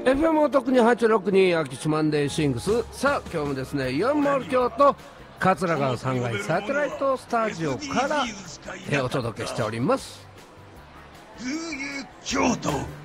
FM お得に862秋島マンデーシングス。さあ今日もですね、イオンモール京都桂川3階サテライトスタジオからお届けしております。 京都